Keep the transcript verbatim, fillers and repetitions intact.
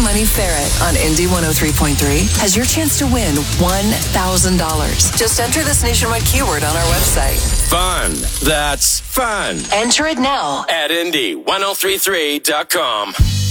Money Ferret on Indy one oh three point three has your chance to win one thousand dollars. Just enter this nationwide keyword on our website. Fun. That's fun. Enter it now At Indy ten thirty-three dot com.